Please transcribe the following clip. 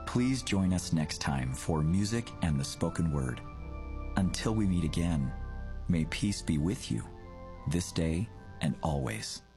Please join us next time for Music and the Spoken Word. Until we meet again, may peace be with you, this day and always.